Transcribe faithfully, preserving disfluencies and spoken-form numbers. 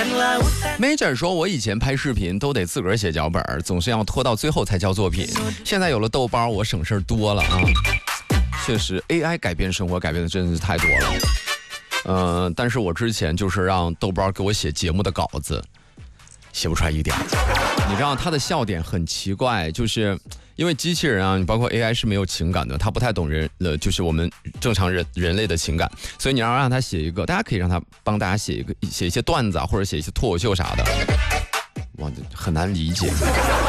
Major 说，我以前拍视频都得自个儿写脚本，总是要拖到最后才交作品。现在有了豆包，我省事儿多了啊。确实 ，A I 改变生活改变的真的是太多了。嗯、呃，但是我之前就是让豆包给我写节目的稿子，写不出来一点。你知道他的笑点很奇怪，就是因为机器人啊，包括 A I 是没有情感的，他不太懂人呃，就是我们正常人人类的情感，所以你要让他写一个，大家可以让他帮大家写一个写一些段子啊，或者写一些脱口秀啥的，哇，很难理解。